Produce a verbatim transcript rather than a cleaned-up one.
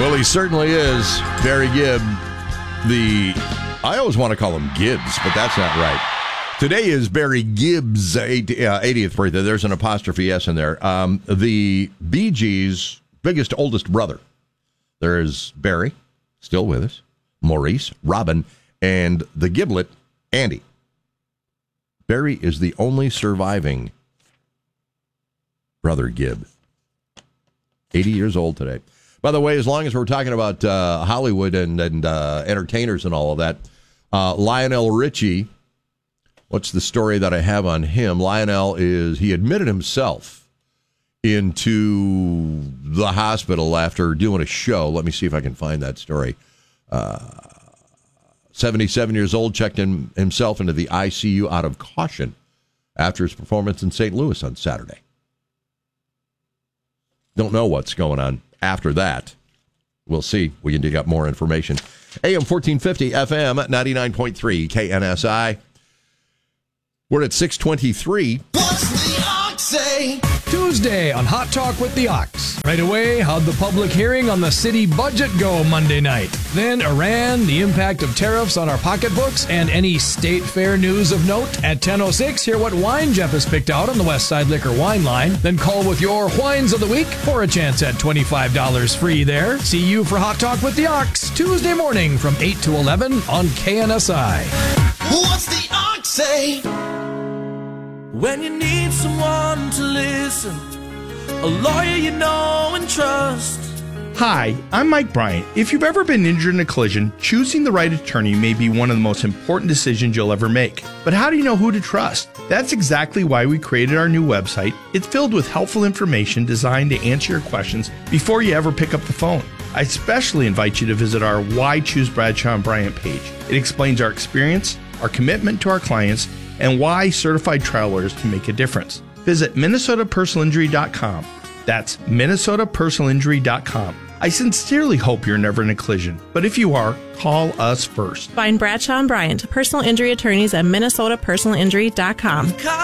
Well, he certainly is. Barry Gibb, the... I always want to call him Gibbs, but that's not right. Today is Barry Gibb's eightieth birthday. There's an apostrophe S in there. Um, the Bee Gees' biggest, oldest brother. There is Barry, still with us, Maurice, Robin, and the Giblet, Andy. Barry is the only surviving brother Gibb. eighty years old today. By the way, as long as we're talking about uh, Hollywood and, and uh, entertainers and all of that, uh, Lionel Richie, what's the story that I have on him? Lionel is, he admitted himself into the hospital after doing a show. Let me see if I can find that story. Uh, seventy-seven years old, checked in himself into the I C U out of caution after his performance in Saint Louis on Saturday. Don't know what's going on after that. We'll see. We can dig up more information. A M fourteen fifty, F M ninety-nine point three, K N S I. We're at six twenty-three. What's the Ox say? Tuesday on Hot Talk with the Ox. Right away, how'd the public hearing on the city budget go Monday night? Then Iran, the impact of tariffs on our pocketbooks, and any state fair news of note. At ten oh six, hear what wine Jeff has picked out on the West Side Liquor Wine Line. Then call with your wines of the week for a chance at twenty-five dollars free there. See you for Hot Talk with the Ox, Tuesday morning from eight to eleven on K N S I. What's the Ox say? When you need someone to listen, a lawyer you know and trust. Hi, I'm Mike Bryant. If you've ever been injured in a collision, choosing the right attorney may be one of the most important decisions you'll ever make. But how do you know who to trust? That's exactly why we created our new website. It's filled with helpful information designed to answer your questions before you ever pick up the phone. I especially invite you to visit our Why Choose Bradshaw and Bryant page. It explains our experience, our commitment to our clients, and why certified trial lawyers can make a difference. Visit Minnesota Personal Injury dot com. That's Minnesota Personal Injury dot com. I sincerely hope you're never in a collision, but if you are, call us first. Find Bradshaw and Bryant, personal injury attorneys at Minnesota Personal Injury dot com.